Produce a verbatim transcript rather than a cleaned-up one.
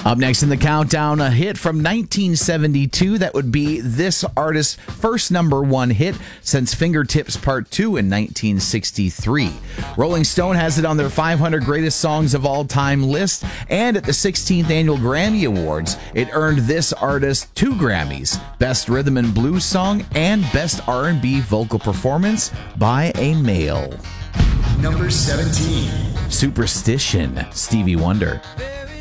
Up next in the countdown, a hit from nineteen seventy-two that would be this artist's first number one hit since Fingertips Part two in nineteen sixty-three. Rolling Stone has it on their five hundred greatest songs of all time list, and at the sixteenth annual Grammy Awards, it earned this artist two Grammys, Best Rhythm and Blues Song and Best R and B Vocal Performance by a Male. Number seventeen. Superstition, Stevie Wonder.